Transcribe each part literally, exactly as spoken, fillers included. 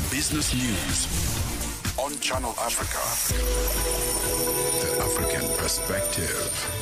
Business News on Channel Africa. The African Perspective.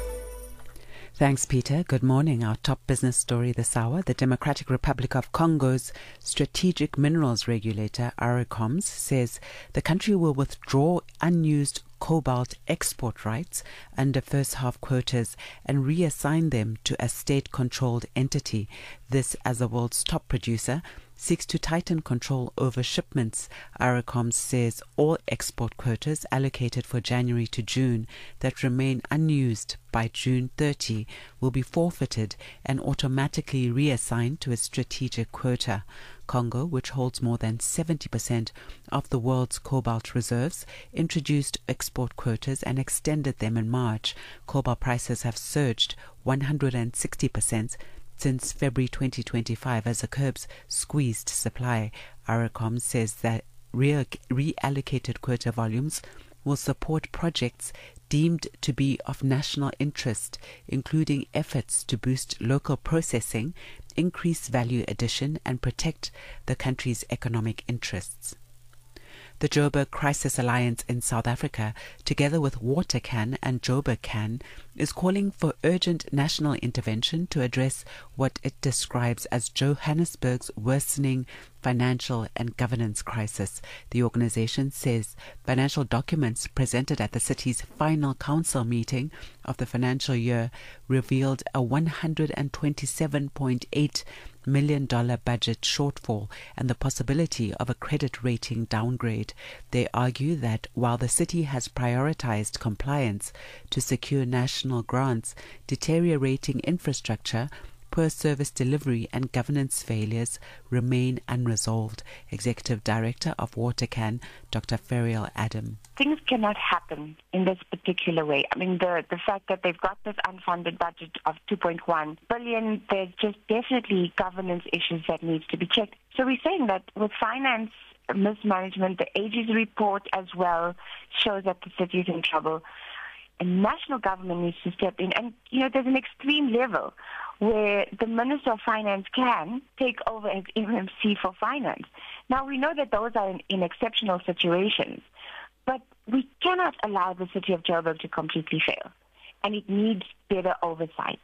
Thanks, Peter. Good morning. Our top business story this hour. The Democratic Republic of Congo's strategic minerals regulator, ARICOMS, says the country will withdraw unused cobalt export rights under first half quotas and reassign them to a state-controlled entity. This, as the world's top producer, seeks to tighten control over shipments. ARICOMS says all export quotas allocated for January to June that remain unused by June thirtieth will be forfeited and automatically reassigned to a strategic quota. Congo, which holds more than seventy percent of the world's cobalt reserves, introduced export quotas and extended them in March. Cobalt prices have surged one hundred sixty percent since February twenty twenty-five as the curbs squeezed supply. ARICOMS says that re- reallocated quota volumes will support projects deemed to be of national interest, including efforts to boost local processing, increase value addition, and protect the country's economic interests. The Joburg Crisis Alliance in South Africa, together with WaterCan and JoburCan, is calling for urgent national intervention to address what it describes as Johannesburg's worsening financial and governance crisis. The organization says financial documents presented at the city's final council meeting of the financial year revealed a one hundred twenty-seven point eight million dollars budget shortfall and the possibility of a credit rating downgrade. They argue that while the city has prioritized compliance to secure national grants, deteriorating infrastructure, poor service delivery and governance failures remain unresolved. Executive Director of WaterCan, Doctor Ferial Adam. Things cannot happen in this particular way. I mean, the, the fact that they've got this unfunded budget of two point one billion, there's just definitely governance issues that needs to be checked. So we're saying that with finance mismanagement, the Aegis report as well shows that the city is in trouble. And national government needs to step in. And, you know, there's an extreme level where the Minister of Finance can take over as M M C for finance. Now, we know that those are in, in exceptional situations, but we cannot allow the city of Joburg to completely fail, and it needs better oversight.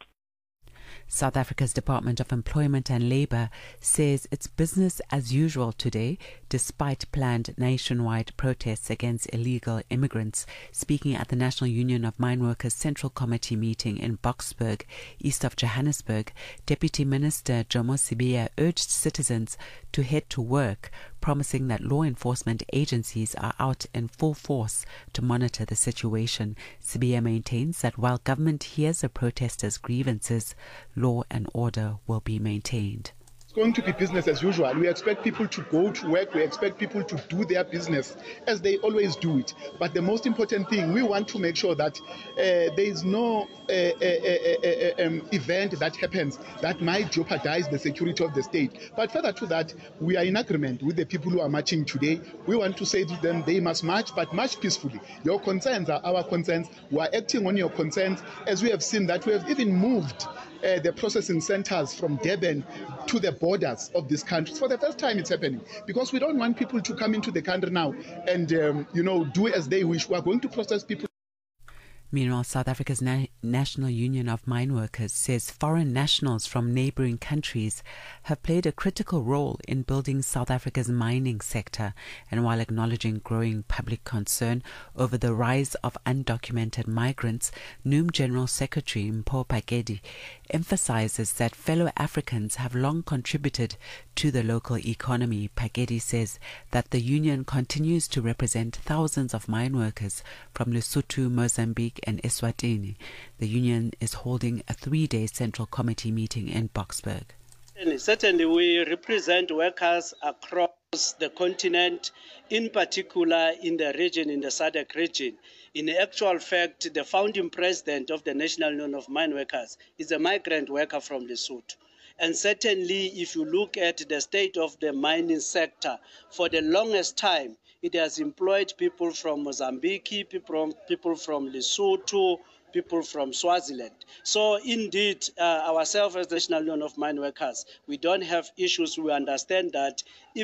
South Africa's Department of Employment and Labour says it's business as usual today, despite planned nationwide protests against illegal immigrants. Speaking at the National Union of Mine Workers Central Committee meeting in Boksburg, east of Johannesburg, Deputy Minister Jomo Sibiya urged citizens to head to work, promising that law enforcement agencies are out in full force to monitor the situation. Sibiya maintains that while government hears the protesters' grievances, law and order will be maintained. It's going to be business as usual. We expect people to go to work. We expect people to do their business as they always do it. But the most important thing, we want to make sure that uh, there is no uh, uh, uh, uh, um, event that happens that might jeopardize the security of the state. But further to that, we are in agreement with the people who are marching today. We want to say to them they must march, but march peacefully. Your concerns are our concerns. We are acting on your concerns, as we have seen that we have even moved Uh, the processing centers from Durban to the borders of this country. For the first time it's happening, because we don't want people to come into the country now and, um, you know, do as they wish. We are going to process people. Meanwhile, South Africa's Na- National Union of Mine Workers says foreign nationals from neighbouring countries have played a critical role in building South Africa's mining sector. And while acknowledging growing public concern over the rise of undocumented migrants, N U M General Secretary Mpho Phakedi emphasises that fellow Africans have long contributed to the local economy. Phakedi says that the union continues to represent thousands of mine workers from Lesotho, Mozambique and Eswatini. The union is holding a three-day Central Committee meeting in Boksburg. Certainly we represent workers across the continent, in particular in the region, in the S A D C region. In actual fact, the founding president of the National Union of Mine Workers is a migrant worker from Lesotho. And certainly, if you look at the state of the mining sector, for the longest time, it has employed people from Mozambique, people, people from Lesotho, people from Swaziland. So indeed, uh, ourselves as the National Union of Mine Workers, we don't have issues. We understand that if